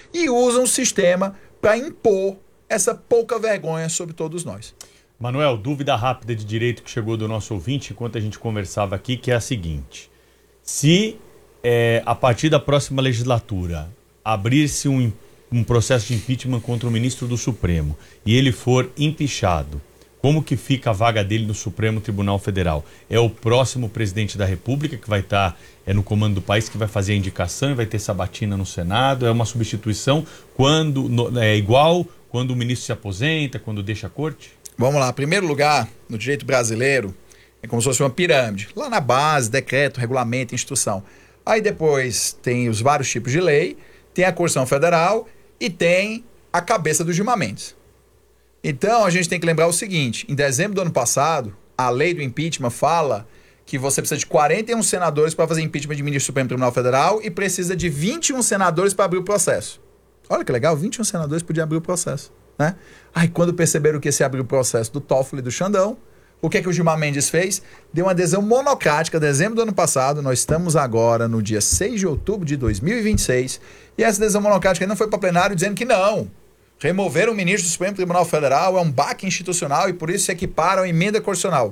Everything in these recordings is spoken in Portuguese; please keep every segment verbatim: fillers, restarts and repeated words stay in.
e usam o sistema para impor essa pouca vergonha sobre todos nós. Manuel, dúvida rápida de direito que chegou do nosso ouvinte enquanto a gente conversava aqui, que é a seguinte: se é, a partir da próxima legislatura abrir-se um, um processo de impeachment contra o ministro do Supremo e ele for empichado, como que fica a vaga dele no Supremo Tribunal Federal? É o próximo presidente da República que vai estar é, no comando do país, que vai fazer a indicação e vai ter sabatina no Senado? É uma substituição quando no, é igual quando o ministro se aposenta, quando deixa a corte? Vamos lá. Em primeiro lugar, no direito brasileiro, é como se fosse uma pirâmide. Lá na base, decreto, regulamento, instrução. Aí depois tem os vários tipos de lei, tem a Constituição Federal e tem a cabeça dos julgamentos. Então, a gente tem que lembrar o seguinte: em dezembro do ano passado, a lei do impeachment fala que você precisa de quarenta e um senadores para fazer impeachment de ministro do Supremo Tribunal Federal e precisa de vinte e um senadores para abrir o processo. Olha que legal, vinte e um senadores podiam abrir o processo, né? Aí, quando perceberam que esse abriu o processo do Toffoli e do Xandão, o que é que o Gilmar Mendes fez? Deu uma adesão monocrática, dezembro do ano passado. Nós estamos agora no dia seis de outubro de dois mil e vinte e seis, e essa adesão monocrática não foi para plenário dizendo que não. Remover o ministro do Supremo Tribunal Federal é um baque institucional e por isso se equiparam à emenda constitucional.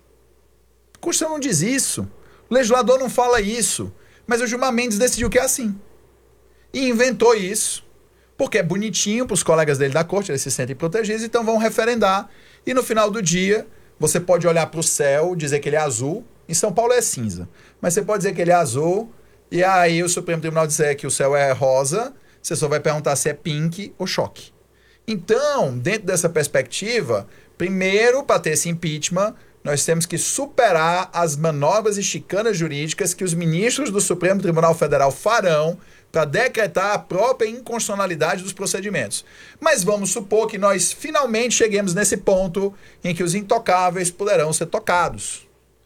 A Constituição não diz isso. O legislador não fala isso. Mas o Gilmar Mendes decidiu que é assim. E inventou isso. Porque é bonitinho para os colegas dele da corte, eles se sentem protegidos, então vão referendar. E no final do dia, você pode olhar para o céu, dizer que ele é azul. Em São Paulo é cinza. Mas você pode dizer que ele é azul. E aí o Supremo Tribunal dizer que o céu é rosa. Você só vai perguntar se é pink ou choque. Então, dentro dessa perspectiva, primeiro, para ter esse impeachment, nós temos que superar as manobras e chicanas jurídicas que os ministros do Supremo Tribunal Federal farão para decretar a própria inconstitucionalidade dos procedimentos. Mas vamos supor que nós finalmente cheguemos nesse ponto em que os intocáveis poderão ser tocados.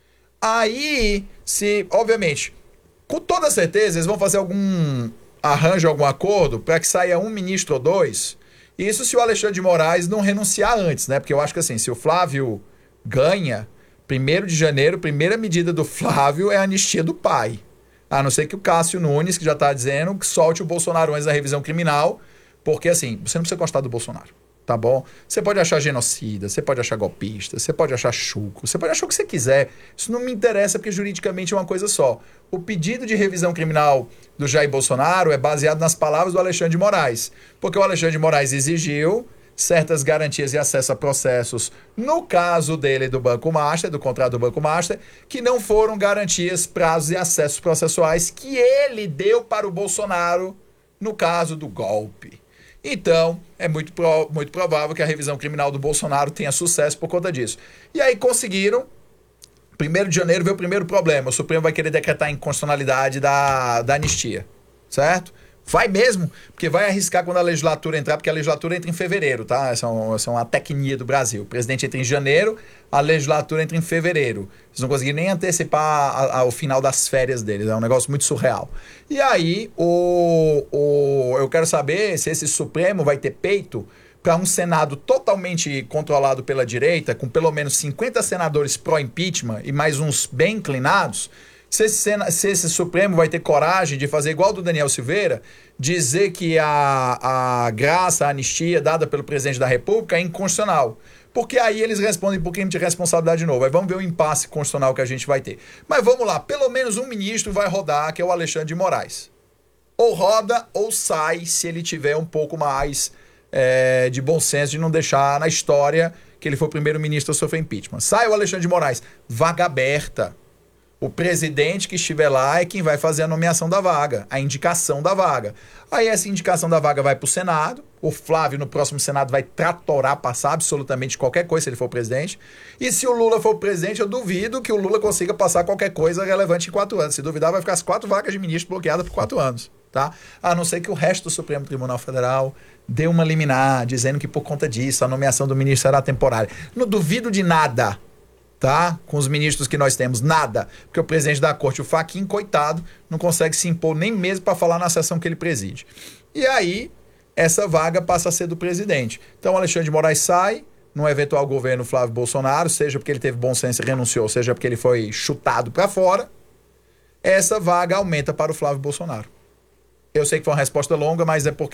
Aí, se, obviamente, com toda certeza, eles vão fazer algum arranjo, algum acordo para que saia um ministro ou dois. Isso se o Alexandre de Moraes não renunciar antes, né? Porque eu acho que assim, se o Flávio ganha, primeiro de janeiro, primeira medida do Flávio é a anistia do pai. A não ser que o Cássio Nunes, que já está dizendo, que solte o Bolsonaro antes da revisão criminal, porque assim, você não precisa gostar do Bolsonaro, tá bom? Você pode achar genocida, você pode achar golpista, você pode achar chuco, você pode achar o que você quiser. Isso não me interessa porque juridicamente é uma coisa só. O pedido de revisão criminal do Jair Bolsonaro é baseado nas palavras do Alexandre de Moraes, porque o Alexandre de Moraes exigiu certas garantias e acesso a processos, no caso dele do Banco Master, do contrato do Banco Master, que não foram garantias, prazos e acessos processuais que ele deu para o Bolsonaro no caso do golpe. Então, é muito, pro, muito provável que a revisão criminal do Bolsonaro tenha sucesso por conta disso. E aí conseguiram. primeiro de janeiro veio o primeiro problema. O Supremo vai querer decretar a inconstitucionalidade da, da anistia, certo? Vai mesmo, porque vai arriscar quando a legislatura entrar, porque a legislatura entra em fevereiro, tá? Essa é, um, essa é uma tecnia do Brasil. O presidente entra em janeiro, a legislatura entra em fevereiro. Eles não conseguiram nem antecipar a, a, o final das férias deles, é um negócio muito surreal. E aí, o, o, eu quero saber se esse Supremo vai ter peito para um Senado totalmente controlado pela direita, com pelo menos cinquenta senadores pró-impeachment e mais uns bem inclinados. Se esse, se esse Supremo vai ter coragem de fazer igual do Daniel Silveira, dizer que a, a graça, a anistia dada pelo presidente da República é inconstitucional. Porque aí eles respondem por crime de responsabilidade de novo. Aí vamos ver o impasse constitucional que a gente vai ter. Mas vamos lá, pelo menos um ministro vai rodar, que é o Alexandre de Moraes. Ou roda ou sai, se ele tiver um pouco mais é, de bom senso de não deixar na história que ele foi o primeiro ministro a sofrer impeachment. Sai o Alexandre de Moraes, vaga aberta. O presidente que estiver lá é quem vai fazer a nomeação da vaga, a indicação da vaga. Aí essa indicação da vaga vai para o Senado. O Flávio no próximo Senado vai tratorar, passar absolutamente qualquer coisa se ele for presidente. E se o Lula for presidente, eu duvido que o Lula consiga passar qualquer coisa relevante em quatro anos. Se duvidar, vai ficar as quatro vagas de ministro bloqueadas por quatro anos. Tá? A não ser que o resto do Supremo Tribunal Federal dê uma liminar, dizendo que por conta disso a nomeação do ministro será temporária. Não duvido de nada. Tá? Com os ministros que nós temos, nada. Porque o presidente da corte, o Fachin, coitado, não consegue se impor nem mesmo para falar na sessão que ele preside. E aí, essa vaga passa a ser do presidente. Então, o Alexandre de Moraes sai, num eventual governo Flávio Bolsonaro, seja porque ele teve bom senso e renunciou, seja porque ele foi chutado para fora. Essa vaga aumenta para o Flávio Bolsonaro. Eu sei que foi uma resposta longa, mas é porque